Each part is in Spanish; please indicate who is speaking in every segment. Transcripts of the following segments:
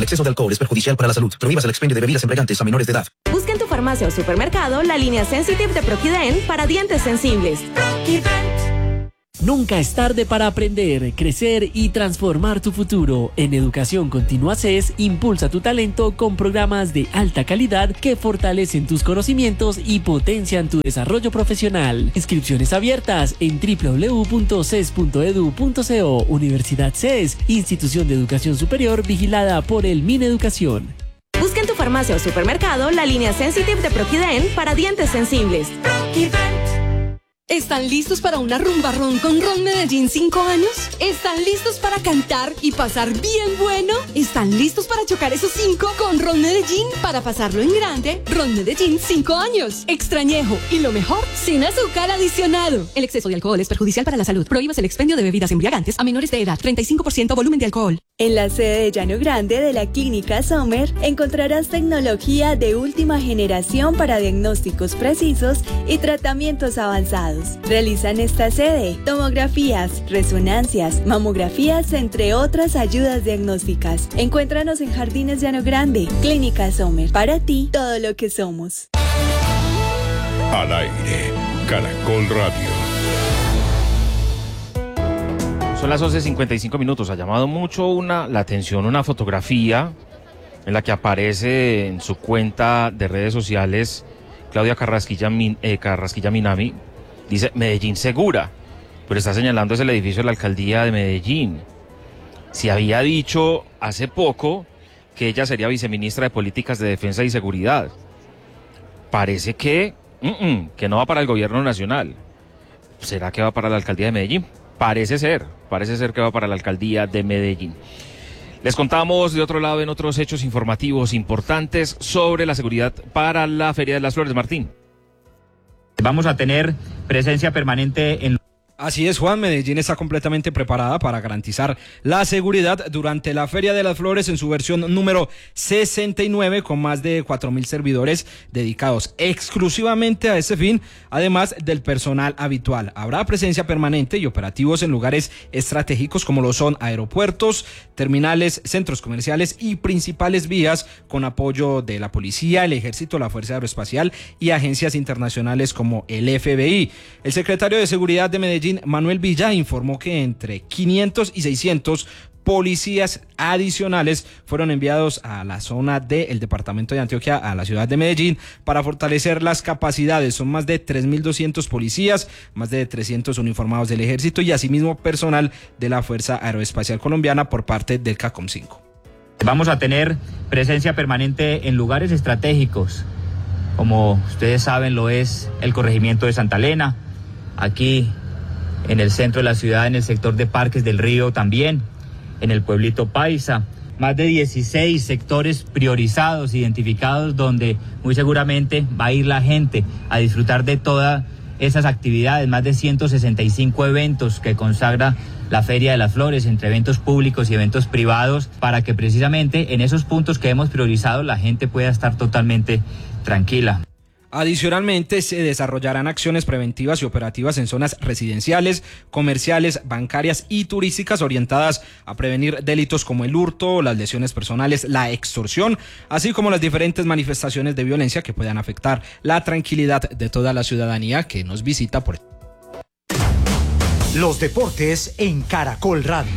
Speaker 1: exceso de alcohol es perjudicial para la salud. Prohíbas el expendio de bebidas embriagantes a menores de edad.
Speaker 2: Busca en tu farmacia o supermercado la línea Sensitive de Proquiden para dientes sensibles.
Speaker 3: Nunca es tarde para aprender, crecer y transformar tu futuro. En Educación Continua CES, impulsa tu talento con programas de alta calidad que fortalecen tus conocimientos y potencian tu desarrollo profesional. Inscripciones abiertas en www.ces.edu.co. Universidad CES, institución de educación superior vigilada por el Mineducación.
Speaker 2: Busca en tu farmacia o supermercado la línea Sensitive de Proquiden para dientes sensibles.
Speaker 4: ¿Están listos para una rumba ron con Ron Medellín 5 años? ¿Están listos para cantar y pasar bien bueno? ¿Están listos para chocar esos 5 con Ron Medellín para pasarlo en grande? Ron Medellín 5 años. Extrañejo y lo mejor, sin azúcar adicionado. El exceso de alcohol es perjudicial para la salud. Prohíbas el expendio de bebidas embriagantes a menores de edad. 35% volumen de alcohol.
Speaker 5: En la sede de Llano Grande de la Clínica Sommer encontrarás tecnología de última generación para diagnósticos precisos y tratamientos avanzados. Realizan esta sede tomografías, resonancias, mamografías, entre otras ayudas diagnósticas. Encuéntranos en Jardines Llano Grande. Clínica Sommer, para ti todo lo que somos.
Speaker 6: Al aire, Caracol Radio.
Speaker 7: Son las 11:55. Ha llamado mucho la atención una fotografía en la que aparece en su cuenta de redes sociales Claudia Carrasquilla Minami. Dice Medellín segura, pero está señalando es el edificio de la alcaldía de Medellín. Se había dicho hace poco que ella sería viceministra de Políticas de Defensa y Seguridad. Parece que no va para el gobierno nacional. ¿Será que va para la alcaldía de Medellín? Parece ser que va para la alcaldía de Medellín. Les contamos de otro lado en otros hechos informativos importantes sobre la seguridad para la Feria de las Flores. Martín.
Speaker 8: Vamos a tener presencia permanente en...
Speaker 9: Así es, Juan. Medellín está completamente preparada para garantizar la seguridad durante la Feria de las Flores en su versión número 69, con más de 4.000 servidores dedicados exclusivamente a ese fin, además del personal habitual. Habrá presencia permanente y operativos en lugares estratégicos como lo son aeropuertos, terminales, centros comerciales y principales vías, con apoyo de la policía, el ejército, la Fuerza Aeroespacial y agencias internacionales como el FBI. El secretario de Seguridad de Medellín, Manuel Villa, informó que entre 500 y 600 policías adicionales fueron enviados a la zona del departamento de Antioquia, a la ciudad de Medellín, para fortalecer las capacidades. Son más de 3.200 policías, más de 300 uniformados del ejército y asimismo personal de la Fuerza Aeroespacial Colombiana por parte del CACOM 5.
Speaker 8: Vamos a tener presencia permanente en lugares estratégicos, como ustedes saben lo es el corregimiento de Santa Elena, aquí en el centro de la ciudad, en el sector de Parques del Río también, en el pueblito Paisa. Más de 16 sectores priorizados, identificados, donde muy seguramente va a ir la gente a disfrutar de todas esas actividades. Más de 165 eventos que consagra la Feria de las Flores, entre eventos públicos y eventos privados, para que precisamente en esos puntos que hemos priorizado la gente pueda estar totalmente tranquila.
Speaker 9: Adicionalmente, se desarrollarán acciones preventivas y operativas en zonas residenciales, comerciales, bancarias y turísticas orientadas a prevenir delitos como el hurto, las lesiones personales, la extorsión, así como las diferentes manifestaciones de violencia que puedan afectar la tranquilidad de toda la ciudadanía que nos visita por...
Speaker 10: Los deportes en Caracol Radio.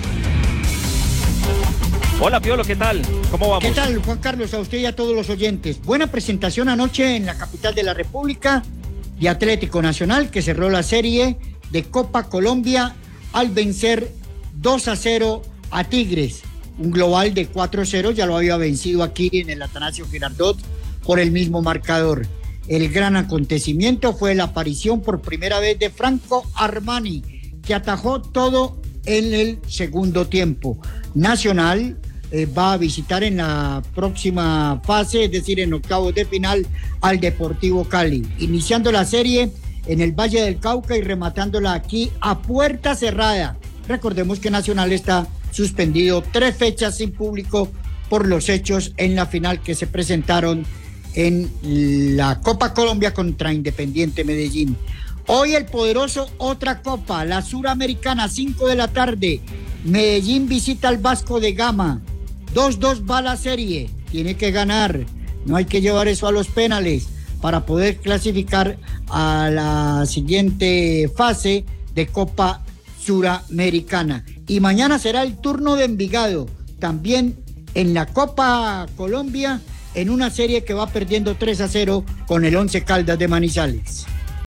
Speaker 7: Hola, Piolo, ¿qué tal? ¿Cómo vamos?
Speaker 11: ¿Qué tal, Juan Carlos? A usted y a todos los oyentes. Buena presentación anoche en la capital de la República de Atlético Nacional, que cerró la serie de Copa Colombia al vencer 2-0 a Tigres. Un global de 4-0, ya lo había vencido aquí en el Atanasio Girardot por el mismo marcador. El gran acontecimiento fue la aparición por primera vez de Franco Armani, que atajó todo en el segundo tiempo. Nacional va a visitar en la próxima fase, es decir, en octavos de final, al Deportivo Cali, iniciando la serie en el Valle del Cauca y rematándola aquí a puerta cerrada. Recordemos que Nacional está suspendido 3 fechas sin público por los hechos en la final que se presentaron en la Copa Colombia contra Independiente Medellín. Hoy el poderoso otra copa, la Suramericana, 5 de la tarde. Medellín visita al Vasco de Gama. 2-2 va la serie, tiene que ganar, no hay que llevar eso a los penales para poder clasificar a la siguiente fase de Copa Suramericana. Y mañana será el turno de Envigado, también en la Copa Colombia, en una serie que va perdiendo 3-0 con el Once Caldas de Manizales.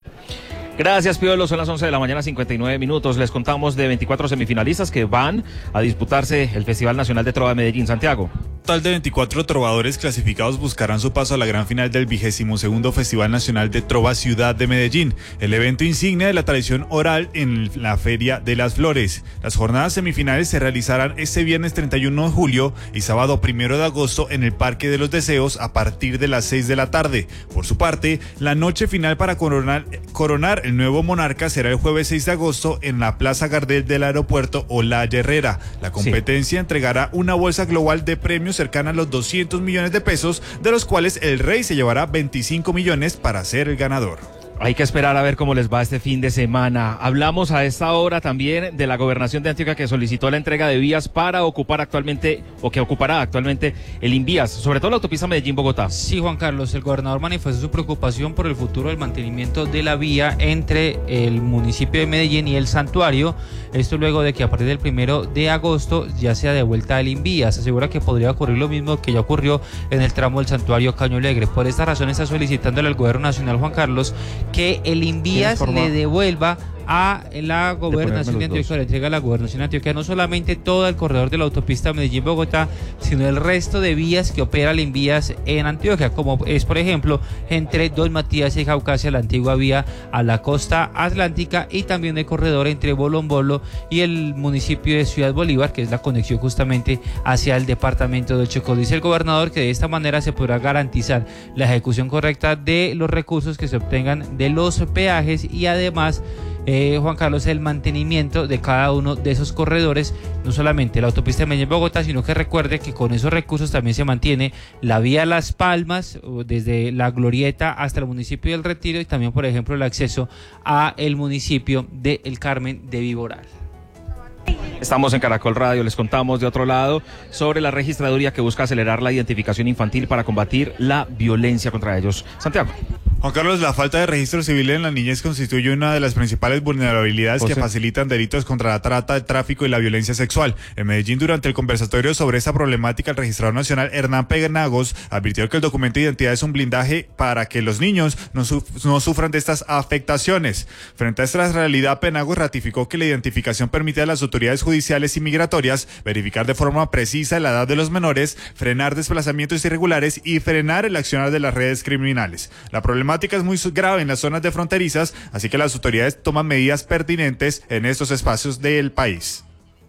Speaker 7: Gracias, Piolo. Son las 11 de la mañana, 59 minutos. Les contamos de 24 semifinalistas que van a disputarse el Festival Nacional de Trova de Medellín. Santiago.
Speaker 12: Total de 24 trovadores clasificados buscarán su paso a la gran final del 22º Festival Nacional de Trova Ciudad de Medellín, el evento insignia de la tradición oral en la Feria de las Flores. Las jornadas semifinales se realizarán este viernes 31 de julio y sábado 1 de agosto en el Parque de los Deseos a partir de las 6 de la tarde. Por su parte, la noche final para coronar el nuevo monarca será el jueves 6 de agosto en la Plaza Gardel del Aeropuerto Olaya Herrera. La competencia entregará una bolsa global de premios cercana a los 200 millones de pesos, de los cuales el Rey se llevará 25 millones para ser el ganador.
Speaker 7: Hay que esperar a ver cómo les va este fin de semana. Hablamos a esta hora también de la gobernación de Antioquia, que solicitó la entrega de vías para ocupar actualmente, o que ocupará actualmente, el Invías, sobre todo la autopista Medellín-Bogotá.
Speaker 13: Sí, Juan Carlos, el gobernador manifestó su preocupación por el futuro del mantenimiento de la vía entre el municipio de Medellín y el Santuario. Esto luego de que a partir del 1 de agosto ya sea de vuelta el Invías. Se asegura que podría ocurrir lo mismo que ya ocurrió en el tramo del Santuario Caño Alegre. Por esta razón está solicitándole al gobierno nacional, Juan Carlos, que el Invías le devuelva a la gobernación de Antioquia, le entrega a la gobernación de Antioquia no solamente todo el corredor de la autopista Medellín-Bogotá, sino el resto de vías que opera el Invías en Antioquia, como es, por ejemplo, entre Don Matías y Caucasia, la antigua vía a la costa atlántica, y también el corredor entre Bolombolo y el municipio de Ciudad Bolívar, que es la conexión justamente hacia el departamento del Chocó. Dice el gobernador que de esta manera se podrá garantizar la ejecución correcta de los recursos que se obtengan de los peajes y además Juan Carlos, el mantenimiento de cada uno de esos corredores, no solamente la autopista de Medellín-Bogotá, sino que recuerde que con esos recursos también se mantiene la vía Las Palmas, desde la Glorieta hasta el municipio del Retiro, y también, por ejemplo, el acceso a el municipio de El Carmen de Viboral.
Speaker 7: Estamos en Caracol Radio, les contamos de otro lado sobre la registraduría que busca acelerar la identificación infantil para combatir la violencia contra ellos. Santiago.
Speaker 12: Juan Carlos, la falta de registro civil en la niñez constituye una de las principales vulnerabilidades que facilitan delitos contra la trata, el tráfico y la violencia sexual. En Medellín, durante el conversatorio sobre esta problemática, el registrador nacional Hernán Penagos advirtió que el documento de identidad es un blindaje para que los niños no sufran de estas afectaciones. Frente a esta realidad, Penagos ratificó que la identificación permite a las autoridades judiciales y migratorias verificar de forma precisa la edad de los menores, frenar desplazamientos irregulares y frenar el accionar de las redes criminales. La problemática es muy grave en las zonas de fronterizas, así que las autoridades toman medidas pertinentes en estos espacios del país.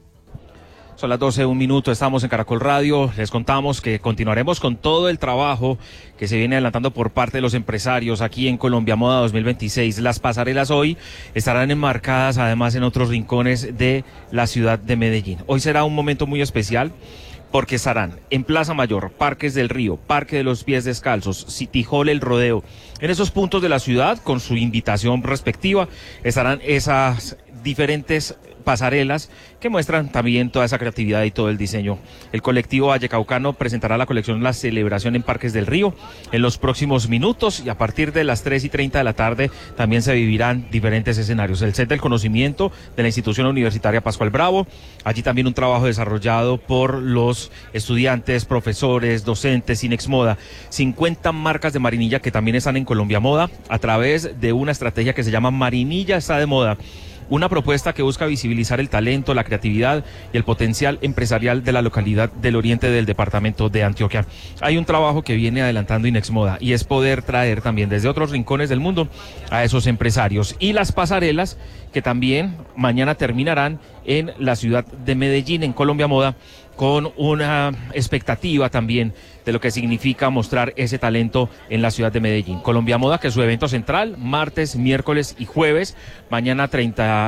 Speaker 7: Son las 12:01, estamos en Caracol Radio. Les contamos que continuaremos con todo el trabajo que se viene adelantando por parte de los empresarios aquí en Colombia Moda 2026. Las pasarelas hoy estarán enmarcadas además en otros rincones de la ciudad de Medellín. Hoy será un momento muy especial, porque estarán en Plaza Mayor, Parques del Río, Parque de los Pies Descalzos, City Hall, El Rodeo. En esos puntos de la ciudad, con su invitación respectiva, estarán esas diferentes pasarelas que muestran también toda esa creatividad y todo el diseño. El colectivo Vallecaucano presentará la colección La Celebración en Parques del Río en los próximos minutos, y a partir de las 3:30 de la tarde también se vivirán diferentes escenarios. El set del conocimiento de la institución universitaria Pascual Bravo, allí también un trabajo desarrollado por los estudiantes, profesores, docentes, Cinex Moda, 50 marcas de marinilla que también están en Colombia Moda a través de una estrategia que se llama Marinilla está de moda. Una propuesta que busca visibilizar el talento, la creatividad y el potencial empresarial de la localidad del oriente del departamento de Antioquia. Hay un trabajo que viene adelantando Inex Moda y es poder traer también desde otros rincones del mundo a esos empresarios. Y las pasarelas que también mañana terminarán en la ciudad de Medellín, en Colombia Moda, con una expectativa también de lo que significa mostrar ese talento en la ciudad de Medellín. Colombia Moda, que es su evento central, martes, miércoles y jueves. Mañana 30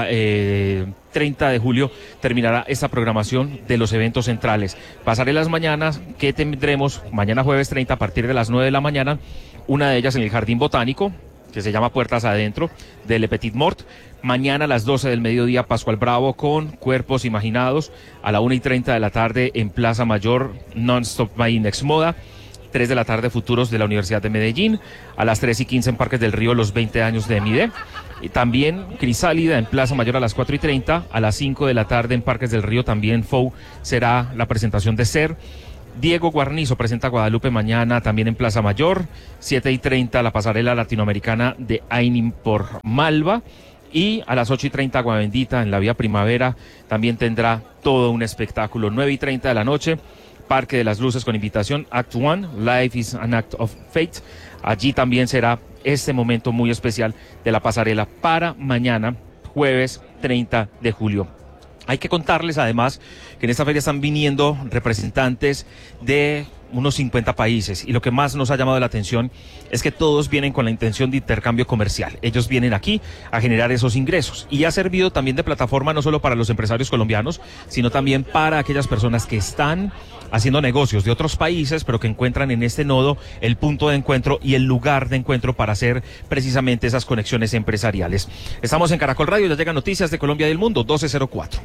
Speaker 7: de julio terminará esta programación de los eventos centrales. Pasarelas mañanas que tendremos mañana jueves 30 a partir de las 9 de la mañana, una de ellas en el Jardín Botánico, que se llama Puertas Adentro, de Le Petit Mort. Mañana a las 12 del mediodía, Pascual Bravo con Cuerpos Imaginados. A la 1:30 de la tarde en Plaza Mayor, Non-Stop by Next Moda. 3 de la tarde, Futuros de la Universidad de Medellín. A las 3:15 en Parques del Río, los 20 años de MIDE. Y también Crisálida en Plaza Mayor a las 4:30. A las 5 de la tarde en Parques del Río, también FOU, será la presentación de Ser. Diego Guarnizo presenta Guadalupe mañana también en Plaza Mayor. 7:30 la pasarela latinoamericana de Ainin por Malva. Y a las 8:30 Agua Bendita en la Vía Primavera también tendrá todo un espectáculo. 9:30 de la noche, Parque de las Luces con invitación, Act One, Life is an Act of Fate. Allí también será este momento muy especial de la pasarela para mañana, jueves 30 de julio. Hay que contarles además que en esta feria están viniendo representantes de unos 50 países y lo que más nos ha llamado la atención es que todos vienen con la intención de intercambio comercial. Ellos vienen aquí a generar esos ingresos y ha servido también de plataforma no solo para los empresarios colombianos, sino también para aquellas personas que están haciendo negocios de otros países, pero que encuentran en este nodo el punto de encuentro y el lugar de encuentro para hacer precisamente esas conexiones empresariales. Estamos en Caracol Radio, ya llegan noticias de Colombia y del mundo, 12:04.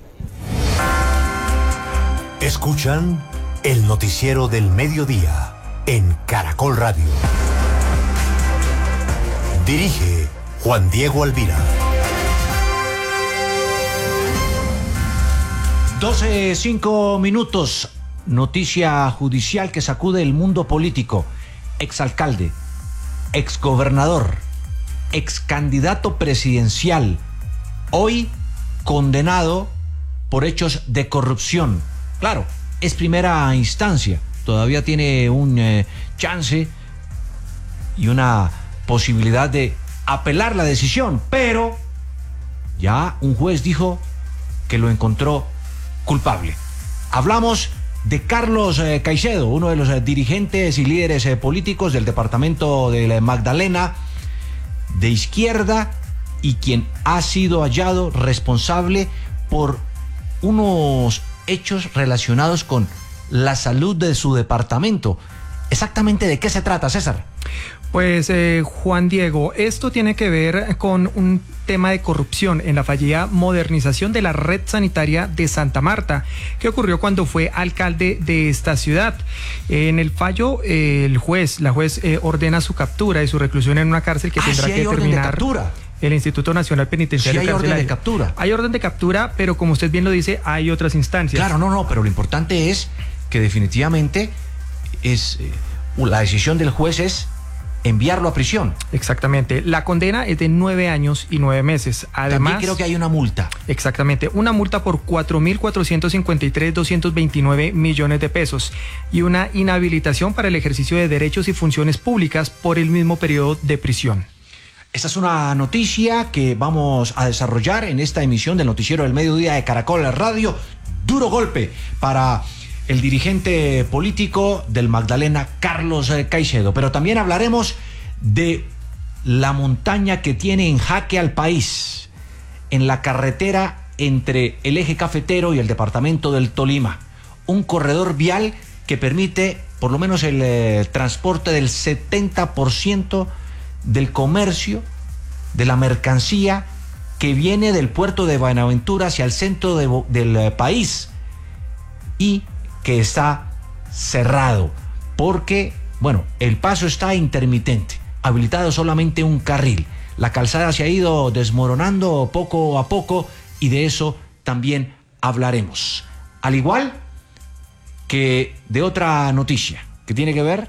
Speaker 14: Escuchan el noticiero del mediodía en Caracol Radio. Dirige Juan Diego Alvira.
Speaker 10: 12:05. Noticia judicial que sacude el mundo político. Exalcalde, exgobernador, excandidato presidencial, hoy condenado por hechos de corrupción. Claro, es primera instancia, todavía tiene un chance y una posibilidad de apelar la decisión, pero ya un juez dijo que lo encontró culpable. Hablamos de Carlos Caicedo, uno de los dirigentes y líderes políticos del departamento de Magdalena, de izquierda, y quien ha sido hallado responsable por unos hechos relacionados con la salud de su departamento. ¿Exactamente de qué se trata, César?
Speaker 15: Pues Juan Diego, esto tiene que ver con un tema de corrupción en la fallida modernización de la red sanitaria de Santa Marta, que ocurrió cuando fue alcalde de esta ciudad. En el fallo, la juez ordena su captura y su reclusión en una cárcel que tendrá que terminar el Instituto Nacional Penitenciario.
Speaker 10: Sí, hay orden de captura.
Speaker 15: Hay orden de captura, pero como usted bien lo dice, hay otras instancias.
Speaker 10: Claro, no, pero lo importante es que definitivamente es la decisión del juez es enviarlo a prisión.
Speaker 15: Exactamente. La condena es de 9 años y 9 meses. Además,
Speaker 10: también creo que hay una multa.
Speaker 15: Exactamente. Una multa por 4.453.229 millones de pesos y una inhabilitación para el ejercicio de derechos y funciones públicas por el mismo periodo de prisión.
Speaker 10: Esta es una noticia que vamos a desarrollar en esta emisión del Noticiero del Mediodía de Caracol Radio. Duro golpe para el dirigente político del Magdalena, Carlos Caicedo. Pero también hablaremos de la montaña que tiene en jaque al país en la carretera entre el eje cafetero y el departamento del Tolima. Un corredor vial que permite por lo menos el transporte del 70% del comercio, de la mercancía que viene del puerto de Buenaventura hacia el centro del país, y que está cerrado porque, bueno, el paso está intermitente, habilitado solamente un carril. La calzada se ha ido desmoronando poco a poco y de eso también hablaremos. Al igual que de otra noticia que tiene que ver,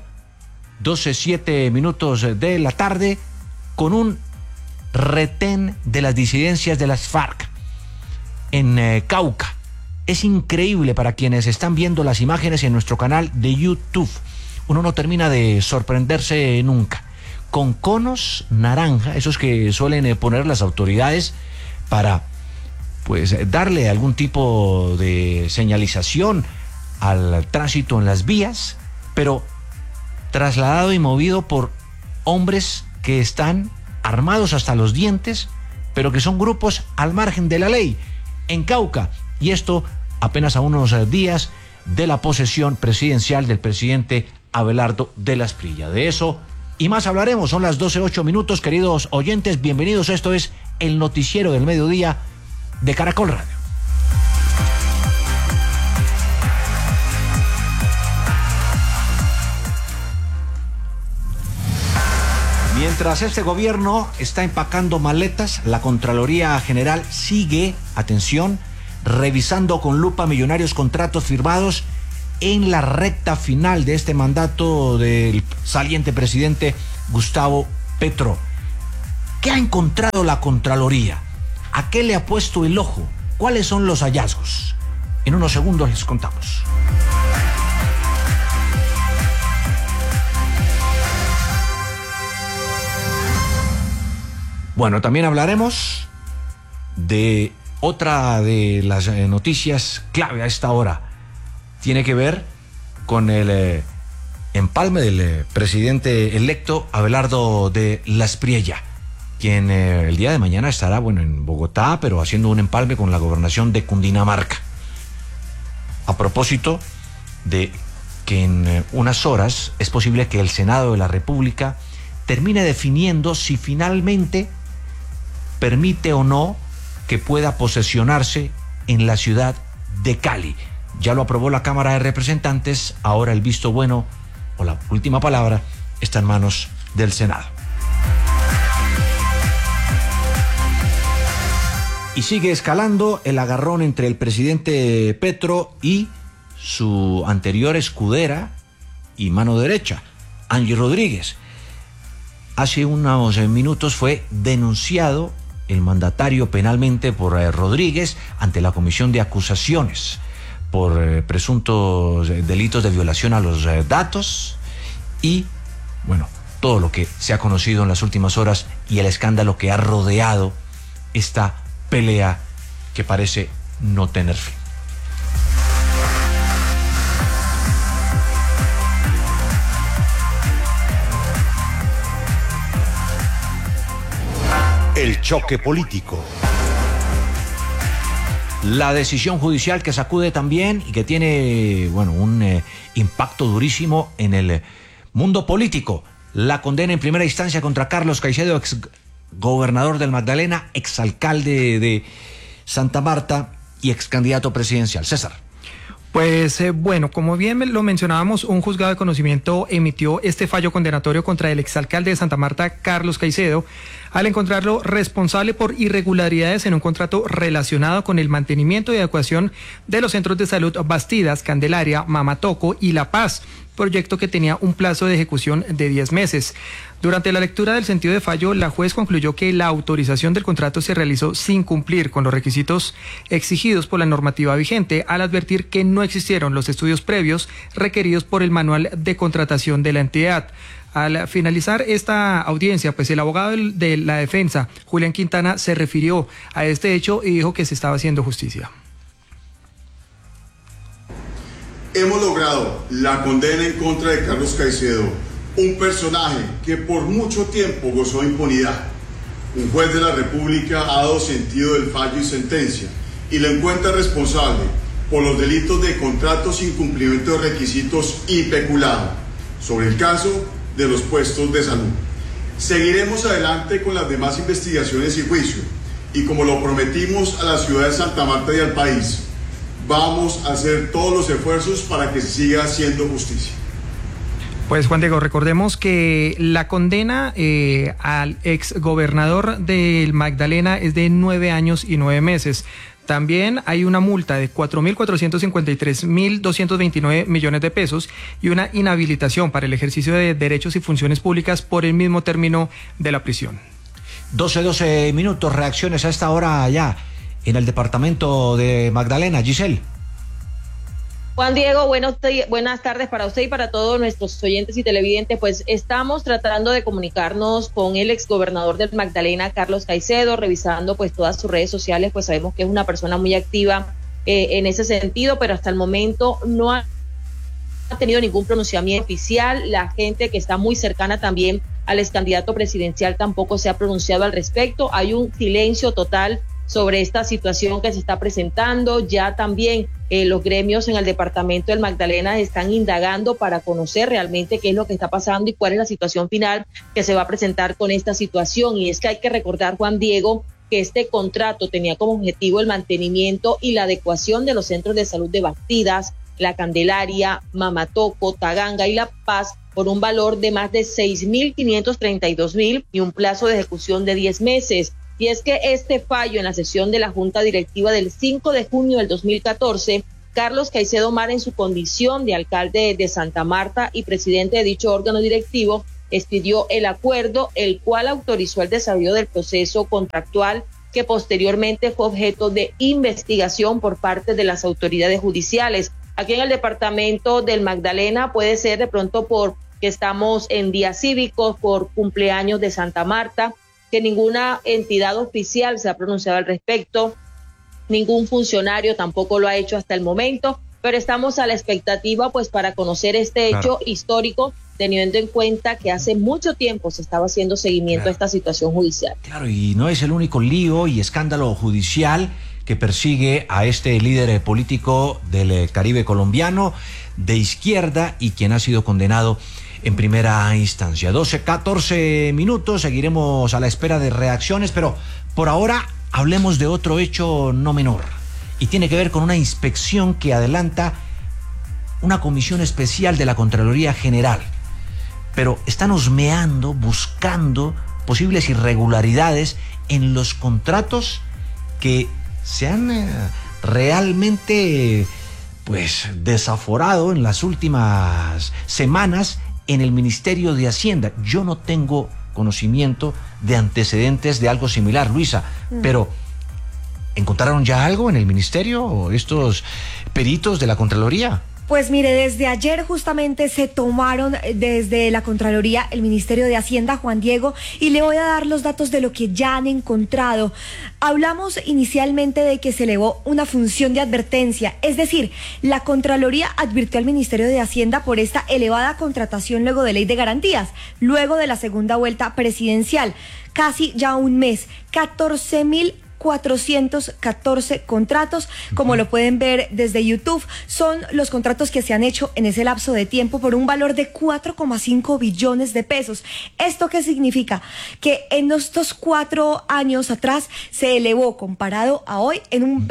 Speaker 10: 12:07 de la tarde, con un retén de las disidencias de las FARC en Cauca. Es increíble para quienes están viendo las imágenes en nuestro canal de YouTube. Uno no termina de sorprenderse nunca. Con conos naranja, esos que suelen poner las autoridades para, pues, darle algún tipo de señalización al tránsito en las vías, pero trasladado y movido por hombres que están armados hasta los dientes, pero que son grupos al margen de la ley en Cauca. Y esto apenas a unos días de la posesión presidencial del presidente Abelardo de la Esprilla. De eso y más hablaremos. Son las 12:08, queridos oyentes, bienvenidos. Esto es el noticiero del mediodía de Caracol Radio. Mientras este gobierno está empacando maletas, la Contraloría General sigue, atención, revisando con lupa millonarios contratos firmados en la recta final de este mandato del saliente presidente Gustavo Petro. ¿Qué ha encontrado la Contraloría? ¿A qué le ha puesto el ojo? ¿Cuáles son los hallazgos? En unos segundos les contamos. Bueno, también hablaremos de otra de las noticias clave a esta hora. Tiene que ver con el empalme del presidente electo Abelardo de la Espriella, quien el día de mañana estará, en Bogotá, pero haciendo un empalme con la gobernación de Cundinamarca. A propósito de que en unas horas es posible que el Senado de la República termine definiendo si finalmente permite o no que pueda posesionarse en la ciudad de Cali. Ya lo aprobó la Cámara de Representantes, ahora el visto bueno o la última palabra está en manos del Senado. Y sigue escalando el agarrón entre el presidente Petro y su anterior escudera y mano derecha, Angie Rodríguez. Hace unos minutos fue denunciado el mandatario penalmente por Rodríguez ante la Comisión de Acusaciones por presuntos delitos de violación a los datos y, todo lo que se ha conocido en las últimas horas y el escándalo que ha rodeado esta pelea que parece no tener fin.
Speaker 14: El choque político.
Speaker 10: La decisión judicial que sacude también y que tiene, un impacto durísimo en el mundo político. La condena en primera instancia contra Carlos Caicedo, ex gobernador del Magdalena, exalcalde de Santa Marta y ex candidato presidencial. César.
Speaker 15: Pues como bien lo mencionábamos, un juzgado de conocimiento emitió este fallo condenatorio contra el exalcalde de Santa Marta, Carlos Caicedo, al encontrarlo responsable por irregularidades en un contrato relacionado con el mantenimiento y adecuación de los centros de salud Bastidas, Candelaria, Mamatoco y La Paz, proyecto que tenía un plazo de ejecución de 10 meses. Durante la lectura del sentido de fallo, la juez concluyó que la autorización del contrato se realizó sin cumplir con los requisitos exigidos por la normativa vigente, al advertir que no existieron los estudios previos requeridos por el manual de contratación de la entidad. Al finalizar esta audiencia, pues el abogado de la defensa, Julián Quintana, se refirió a este hecho y dijo que se estaba haciendo justicia.
Speaker 16: Hemos logrado la condena en contra de Carlos Caicedo, un personaje que por mucho tiempo gozó de impunidad. Un juez de la República ha dado sentido del fallo y sentencia y lo encuentra responsable por los delitos de contratos sin cumplimiento de requisitos y peculado sobre el caso de los puestos de salud. Seguiremos adelante con las demás investigaciones y juicio y como lo prometimos a la ciudad de Santa Marta y al país, vamos a hacer todos los esfuerzos para que se siga haciendo justicia.
Speaker 15: Pues Juan Diego, recordemos que la condena al exgobernador del Magdalena es de 9 años y 9 meses. También hay una multa de 4.453.229 millones de pesos y una inhabilitación para el ejercicio de derechos y funciones públicas por el mismo término de la prisión.
Speaker 10: 12 minutos, reacciones a esta hora allá en el departamento de Magdalena. Giselle.
Speaker 17: Juan Diego, buenas tardes para usted y para todos nuestros oyentes y televidentes. Pues estamos tratando de comunicarnos con el exgobernador del Magdalena, Carlos Caicedo, revisando pues todas sus redes sociales, pues sabemos que es una persona muy activa en ese sentido, pero hasta el momento no ha tenido ningún pronunciamiento oficial. La gente que está muy cercana también al excandidato presidencial tampoco se ha pronunciado al respecto. Hay un silencio total sobre esta situación que se está presentando. Ya también los gremios en el departamento del Magdalena están indagando para conocer realmente qué es lo que está pasando y cuál es la situación final que se va a presentar con esta situación. Y es que hay que recordar, Juan Diego, que este contrato tenía como objetivo el mantenimiento y la adecuación de los centros de salud de Bastidas, La Candelaria, Mamatoco, Taganga y La Paz por un valor de más de 6.532.000 y un plazo de ejecución de 10 meses. Y es que este fallo en la sesión de la Junta Directiva del 5 de junio del 2014, Carlos Caicedo Mar, en su condición de alcalde de Santa Marta y presidente de dicho órgano directivo, expidió el acuerdo, el cual autorizó el desarrollo del proceso contractual que posteriormente fue objeto de investigación por parte de las autoridades judiciales. Aquí en el departamento del Magdalena puede ser de pronto porque estamos en días cívicos, por cumpleaños de Santa Marta, que ninguna entidad oficial se ha pronunciado al respecto, ningún funcionario tampoco lo ha hecho hasta el momento, pero estamos a la expectativa pues para conocer este hecho histórico, teniendo en cuenta que hace mucho tiempo se estaba haciendo seguimiento a esta situación judicial.
Speaker 10: Claro, y no es el único lío y escándalo judicial que persigue a este líder político del Caribe colombiano de izquierda y quien ha sido condenado en primera instancia. 12:14 minutos, seguiremos a la espera de reacciones, pero por ahora hablemos de otro hecho no menor y tiene que ver con una inspección que adelanta una comisión especial de la Contraloría General, pero están husmeando, buscando posibles irregularidades en los contratos que se han realmente pues desaforado en las últimas semanas en el Ministerio de Hacienda. Yo no tengo conocimiento de antecedentes de algo similar, Luisa, pero ¿encontraron ya algo en el ministerio estos peritos de la Contraloría?
Speaker 18: Pues mire, desde ayer justamente se tomaron desde la Contraloría, el Ministerio de Hacienda, Juan Diego, y le voy a dar los datos de lo que ya han encontrado. Hablamos inicialmente de que se elevó una función de advertencia, es decir, la Contraloría advirtió al Ministerio de Hacienda por esta elevada contratación luego de Ley de Garantías, luego de la segunda vuelta presidencial, casi ya un mes, 14.414 contratos, como lo pueden ver desde YouTube, son los contratos que se han hecho en ese lapso de tiempo por un valor de 4,5 billones de pesos. ¿Esto qué significa? Que en estos 4 años atrás se elevó comparado a hoy en un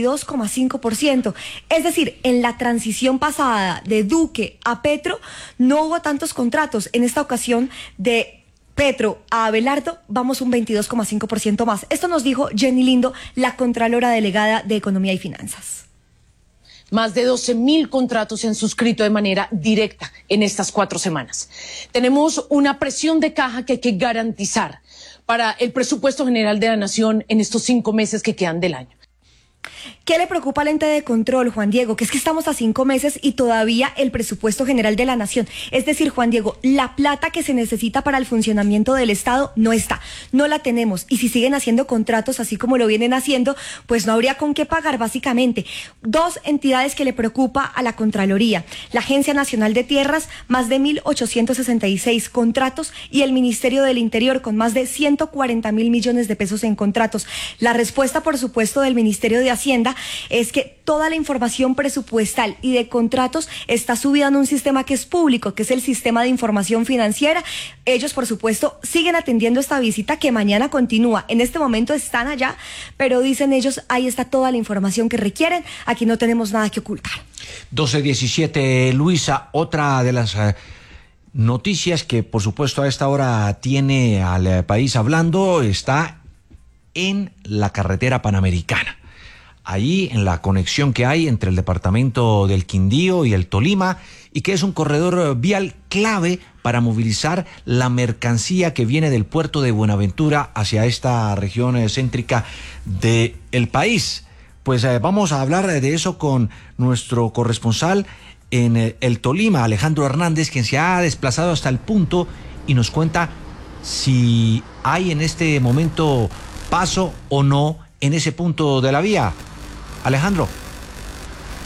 Speaker 18: 22,5%. Es decir, en la transición pasada de Duque a Petro no hubo tantos contratos. En esta ocasión de Petro a Abelardo vamos un 22,5% más. Esto nos dijo Jenny Lindo, la Contralora Delegada de Economía y Finanzas.
Speaker 19: Más de 12.000 contratos se han suscrito de manera directa en estas 4 semanas. Tenemos una presión de caja que hay que garantizar para el presupuesto general de la Nación en estos 5 meses que quedan del año.
Speaker 18: ¿Qué le preocupa al ente de control, Juan Diego? Que es que estamos a 5 meses y todavía el presupuesto general de la Nación. Es decir, Juan Diego, la plata que se necesita para el funcionamiento del Estado no está, no la tenemos. Y si siguen haciendo contratos así como lo vienen haciendo, pues no habría con qué pagar básicamente. 2 entidades que le preocupa a la Contraloría: la Agencia Nacional de Tierras, más de 1.866 contratos, y el Ministerio del Interior con más de 140.000 millones de pesos en contratos. La respuesta, por supuesto, del Ministerio de Hacienda es que toda la información presupuestal y de contratos está subida en un sistema que es público, que es el Sistema de Información Financiera. Ellos, por supuesto, siguen atendiendo esta visita que mañana continúa. En este momento están allá, pero dicen ellos, ahí está toda la información que requieren, aquí no tenemos nada que ocultar.
Speaker 10: 12:17, Luisa, otra de las noticias que por supuesto a esta hora tiene al país hablando está en la carretera Panamericana. Ahí en la conexión que hay entre el departamento del Quindío y el Tolima, y que es un corredor vial clave para movilizar la mercancía que viene del puerto de Buenaventura hacia esta región céntrica del país. Pues vamos a hablar de eso con nuestro corresponsal en el Tolima, Alejandro Hernández, quien se ha desplazado hasta el punto y nos cuenta si hay en este momento paso o no en ese punto de la vía. Alejandro.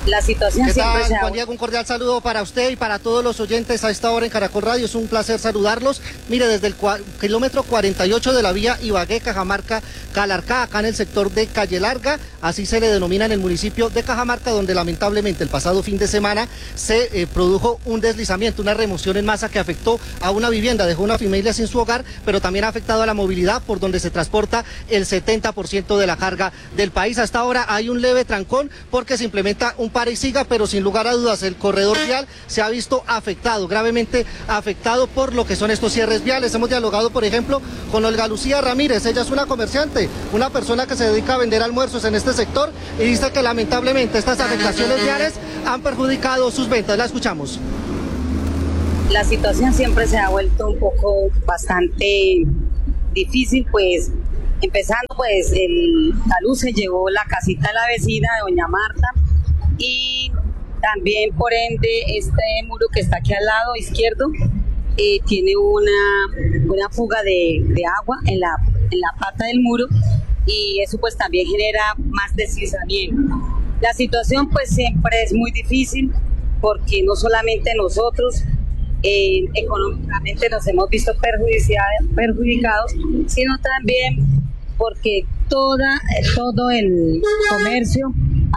Speaker 20: La situación
Speaker 21: ¿Qué
Speaker 20: siempre
Speaker 21: tal, Juan Diego? Un cordial saludo para usted y para todos los oyentes a esta hora en Caracol Radio. Es un placer saludarlos. Mire, desde el kilómetro 48 de la vía Ibagué-Cajamarca-Calarcá, acá en el sector de Calle Larga, así se le denomina en el municipio de Cajamarca, donde lamentablemente el pasado fin de semana se produjo un deslizamiento, una remoción en masa que afectó a una vivienda, dejó una familia sin su hogar, pero también ha afectado a la movilidad por donde se transporta el 70% de la carga del país. Hasta ahora hay un leve trancón porque se implementa un pare y siga, pero sin lugar a dudas el corredor vial se ha visto afectado, gravemente afectado por lo que son estos cierres viales. Hemos dialogado, por ejemplo, con Olga Lucía Ramírez. Ella es una comerciante, una persona que se dedica a vender almuerzos en este sector y dice que lamentablemente estas afectaciones viales han perjudicado sus ventas. La escuchamos.
Speaker 20: La situación siempre se ha vuelto un poco bastante difícil, pues empezando pues la luz se llevó la casita de la vecina de doña Marta y también por ende este muro que está aquí al lado izquierdo tiene una fuga de agua en la pata del muro y eso pues también genera más deslizamiento. La situación pues siempre es muy difícil porque no solamente nosotros económicamente nos hemos visto perjudicados, sino también porque todo el comercio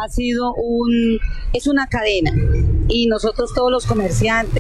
Speaker 20: es una cadena y nosotros todos los comerciantes.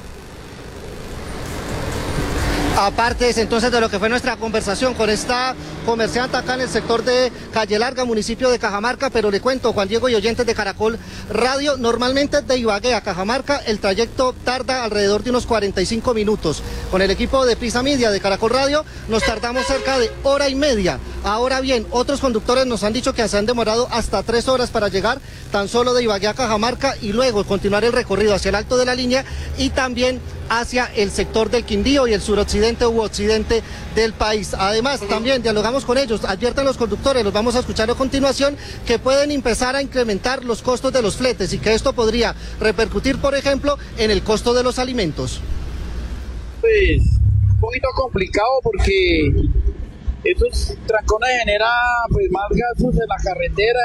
Speaker 21: Aparte entonces de lo que fue nuestra conversación con esta comerciante acá en el sector de Calle Larga, municipio de Cajamarca, pero le cuento, Juan Diego y oyentes de Caracol Radio, normalmente de Ibagué a Cajamarca el trayecto tarda alrededor de unos 45 minutos. Con el equipo de Prisa Media de Caracol Radio nos tardamos cerca de hora y media. Ahora bien, otros conductores nos han dicho que se han demorado hasta 3 horas para llegar tan solo de Ibagué a Cajamarca y luego continuar el recorrido hacia el alto de la línea y también hacia el sector del Quindío y el suroccidente u occidente del país. Además, también dialogamos con ellos, advierten los conductores, los vamos a escuchar a continuación, que pueden empezar a incrementar los costos de los fletes y que esto podría repercutir, por ejemplo, en el costo de los alimentos.
Speaker 22: Pues, un poquito complicado porque estos trancones generan pues más gastos en la carretera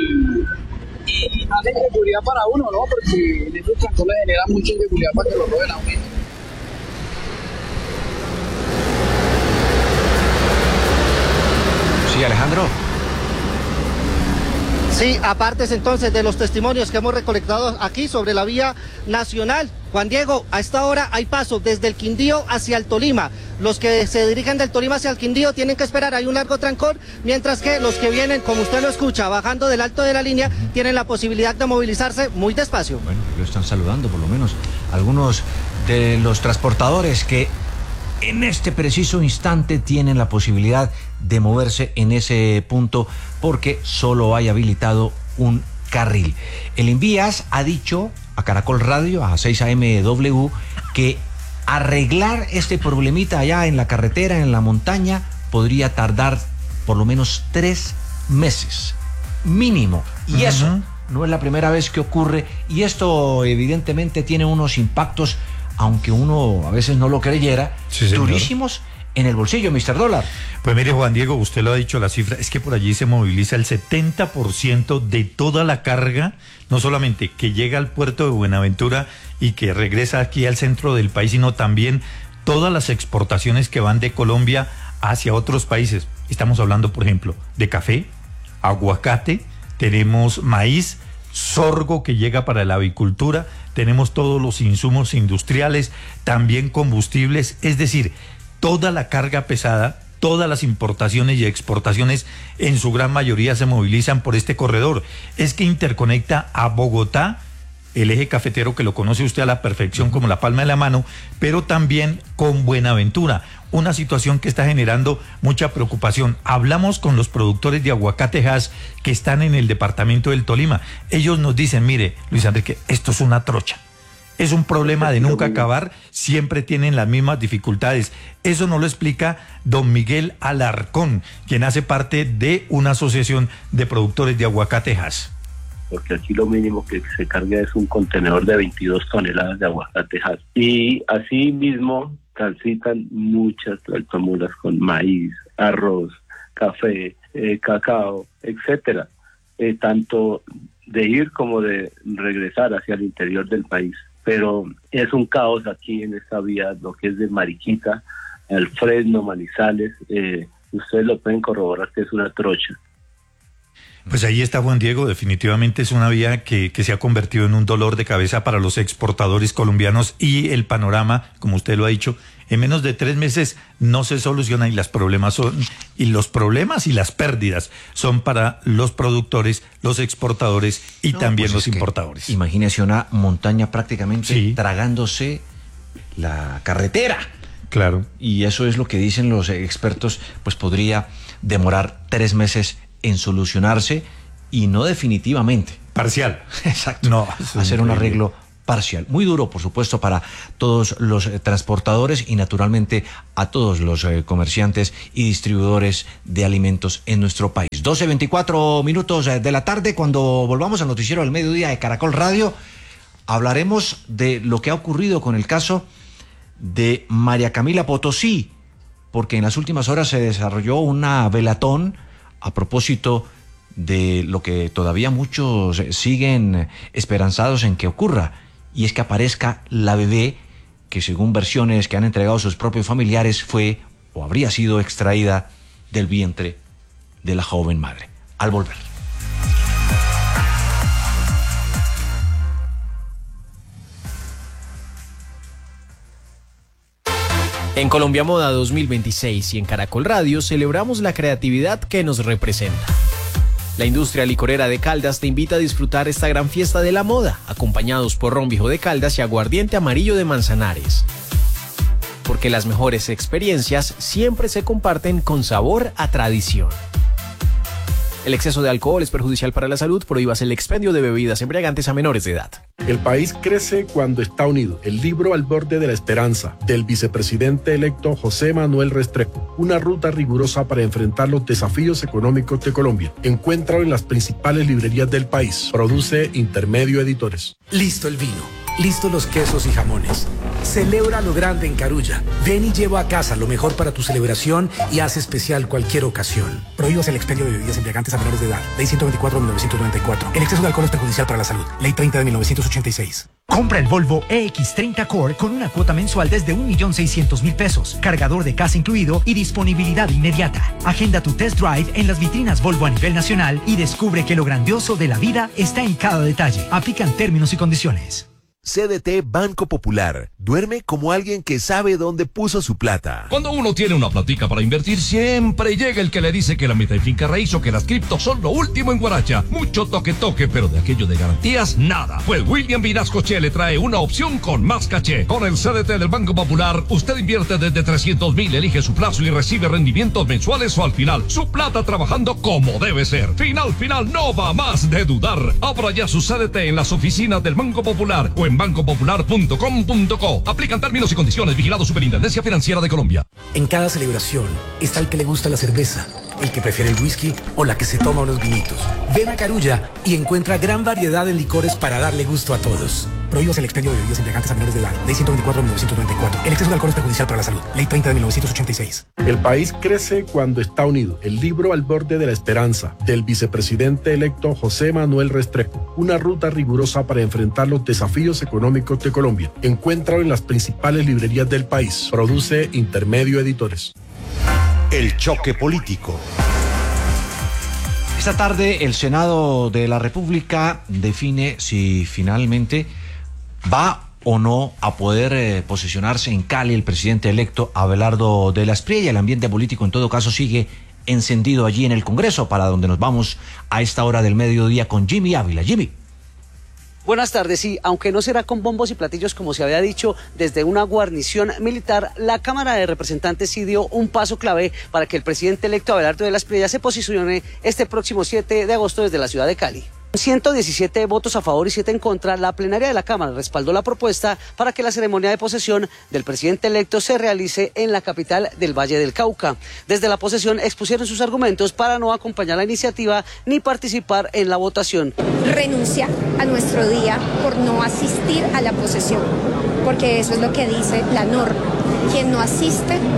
Speaker 22: y más inseguridad para uno, ¿no? Porque en esos trancones genera mucha inseguridad para que lo roben a uno.
Speaker 10: Sí, Alejandro.
Speaker 21: Sí, aparte entonces de los testimonios que hemos recolectado aquí sobre la vía nacional, Juan Diego, a esta hora hay paso desde el Quindío hacia el Tolima. Los que se dirigen del Tolima hacia el Quindío tienen que esperar, hay un largo trancón, mientras que los que vienen, como usted lo escucha, bajando del alto de la línea, tienen la posibilidad de movilizarse muy despacio.
Speaker 10: Bueno, lo están saludando por lo menos algunos de los transportadores que en este preciso instante tienen la posibilidad de moverse en ese punto porque solo hay habilitado un carril. El Invías ha dicho a Caracol Radio, a 6AMW, que arreglar este problemita allá en la carretera, en la montaña, podría tardar por lo menos 3 meses, mínimo. Y eso no es la primera vez que ocurre y esto evidentemente tiene unos impactos, aunque uno a veces no lo creyera, sí, durísimos en el bolsillo, Mr. Dólar.
Speaker 23: Pues mire, Juan Diego, usted lo ha dicho, la cifra es que por allí se moviliza el 70% de toda la carga, no solamente que llega al puerto de Buenaventura y que regresa aquí al centro del país, sino también todas las exportaciones que van de Colombia hacia otros países. Estamos hablando, por ejemplo, de café, aguacate, tenemos maíz, sorgo que llega para la avicultura, tenemos todos los insumos industriales, también combustibles, es decir, toda la carga pesada, todas las importaciones y exportaciones en su gran mayoría se movilizan por este corredor. Es que interconecta a Bogotá, el eje cafetero que lo conoce usted a la perfección como la palma de la mano, pero también con Buenaventura, una situación que está generando mucha preocupación. Hablamos con los productores de aguacatejas que están en el departamento del Tolima. Ellos nos dicen, mire, Luis Enrique, esto es una trocha. Es un problema de nunca acabar, siempre tienen las mismas dificultades. Eso nos lo explica don Miguel Alarcón, quien hace parte de una asociación de productores de aguacatejas.
Speaker 24: Porque aquí lo mínimo que se carga es un contenedor de 22 toneladas de aguacatejas. Y así mismo transitan muchas tractomulas con maíz, arroz, café, cacao, etcétera. Tanto de ir como de regresar hacia el interior del país. Pero es un caos aquí en esta vía, lo que es de Mariquita al Fresno, Manizales, ustedes lo pueden corroborar que es una trocha.
Speaker 23: Pues ahí está Juan Diego, definitivamente es una vía que se ha convertido en un dolor de cabeza para los exportadores colombianos y el panorama, como usted lo ha dicho, en menos de 3 meses no se soluciona y los problemas y las pérdidas son para los productores, los exportadores y también pues los importadores.
Speaker 10: Imagínese una montaña prácticamente tragándose la carretera.
Speaker 23: Claro.
Speaker 10: Y eso es lo que dicen los expertos, pues podría demorar 3 meses en solucionarse y no definitivamente.
Speaker 23: Parcial.
Speaker 10: Exacto.
Speaker 23: No,
Speaker 10: hacer un arreglo parcial. Muy duro, por supuesto, para todos los transportadores y naturalmente a todos los comerciantes y distribuidores de alimentos en nuestro país. 12:24 de la tarde, cuando volvamos al noticiero del mediodía de Caracol Radio, hablaremos de lo que ha ocurrido con el caso de María Camila Potosí, porque en las últimas horas se desarrolló una velatón a propósito de lo que todavía muchos siguen esperanzados en que ocurra, y es que aparezca la bebé que, según versiones que han entregado sus propios familiares, fue o habría sido extraída del vientre de la joven madre. Al volver.
Speaker 1: En Colombia Moda 2026 y en Caracol Radio celebramos la creatividad que nos representa. La industria licorera de Caldas te invita a disfrutar esta gran fiesta de la moda, acompañados por ron viejo de Caldas y aguardiente amarillo de Manzanares. Porque las mejores experiencias siempre se comparten con sabor a tradición. El exceso de alcohol es perjudicial para la salud. Prohíbas el expendio de bebidas embriagantes a menores de edad.
Speaker 2: El país crece cuando está unido. El libro Al borde de la esperanza, del vicepresidente electo José Manuel Restrepo. Una ruta rigurosa para enfrentar los desafíos económicos de Colombia. Encuéntralo en las principales librerías del país. Produce Intermedio Editores.
Speaker 3: Listo el vino. Listos los quesos y jamones. Celebra lo grande en Carulla. Ven y lleva a casa lo mejor para tu celebración y haz especial cualquier ocasión. Prohíbas el expendio de bebidas embriagantes a menores de edad. Ley 124 de 1994. El exceso de alcohol es perjudicial para la salud. Ley 30 de 1986.
Speaker 4: Compra el Volvo EX30 Core con una cuota mensual desde 1.600.000 pesos, cargador de casa incluido y disponibilidad inmediata. Agenda tu test drive en las vitrinas Volvo a nivel nacional y descubre que lo grandioso de la vida está en cada detalle. Aplican términos y condiciones.
Speaker 25: CDT Banco Popular. Duerme como alguien que sabe dónde puso su plata.
Speaker 26: Cuando uno tiene una platica para invertir, siempre llega el que le dice que la meta y finca raíz o que las criptos son lo último en Guaracha. Mucho toque, pero de aquello de garantías, nada. Pues William Vinascoche le trae una opción con más caché. Con el CDT del Banco Popular, usted invierte desde 300.000, elige su plazo y recibe rendimientos mensuales o al final. Su plata trabajando como debe ser. Final, no va más de dudar. Abra ya su CDT en las oficinas del Banco Popular o en bancopopular.com.co. Aplican términos y condiciones. Vigilado Superintendencia Financiera de Colombia.
Speaker 3: En cada celebración está el que le gusta la cerveza, el que prefiere el whisky o la que se toma unos vinitos. Ven a Carulla y encuentra gran variedad de licores para darle gusto a todos. Prohíbas el expendio de bebidas embriagantes a menores de edad. Ley 124 de 1994. El exceso de alcohol es perjudicial para la salud. Ley 30 de 1986.
Speaker 2: El país crece cuando está unido. El libro Al borde de la esperanza, del vicepresidente electo José Manuel Restrepo. Una ruta rigurosa para enfrentar los desafíos económicos de Colombia. Encuéntralo en las principales librerías del país. Produce Intermedio Editores.
Speaker 14: El choque político.
Speaker 10: Esta tarde el Senado de la República define si finalmente va o no a poder posicionarse en Cali el presidente electo Abelardo de la Espriella. El ambiente político en todo caso sigue encendido allí en el Congreso, para donde nos vamos a esta hora del mediodía con Jimmy Ávila. Jimmy.
Speaker 27: Buenas tardes. Sí, aunque no será con bombos y platillos como se había dicho desde una guarnición militar, la Cámara de Representantes sí dio un paso clave para que el presidente electo Abelardo de la Espriella se posicione este próximo 7 de agosto desde la ciudad de Cali. 117 votos a favor y 7 en contra, la plenaria de la Cámara respaldó la propuesta para que la ceremonia de posesión del presidente electo se realice en la capital del Valle del Cauca. Desde la posesión expusieron sus argumentos para no acompañar la iniciativa ni participar en la votación.
Speaker 28: Renuncia a nuestro día por no asistir a la posesión, porque eso es lo que dice la norma. Quien no asiste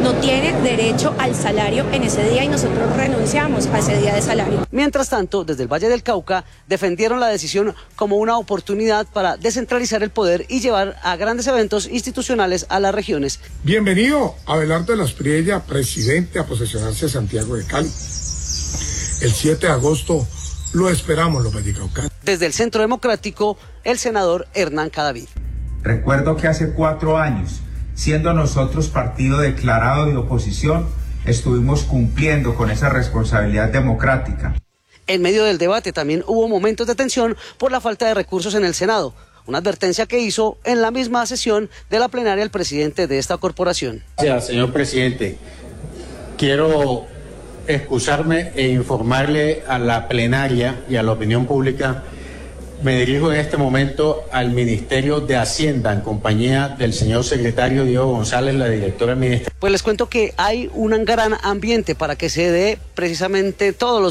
Speaker 28: no tiene derecho al salario en ese día y nosotros renunciamos a ese día de salario.
Speaker 27: Mientras tanto, desde el Valle del Cauca defendieron la decisión como una oportunidad para descentralizar el poder y llevar a grandes eventos institucionales a las regiones.
Speaker 5: Bienvenido Abelardo de la Espriella, presidente, a posesionarse a Santiago de Cali. El 7 de agosto lo esperamos los vallecaucanos.
Speaker 27: Desde el Centro Democrático, el senador Hernán Cadavid.
Speaker 6: Recuerdo que hace 4 años, siendo nosotros partido declarado de oposición, estuvimos cumpliendo con esa responsabilidad democrática.
Speaker 27: En medio del debate también hubo momentos de tensión por la falta de recursos en el Senado, una advertencia que hizo en la misma sesión de la plenaria el presidente de esta corporación.
Speaker 7: Gracias, señor presidente. Quiero excusarme e informarle a la plenaria y a la opinión pública. Me dirijo en este momento al Ministerio de Hacienda en compañía del señor secretario Diego González, la directora del ministerio.
Speaker 27: Pues les cuento que hay un gran ambiente para que se dé precisamente todos los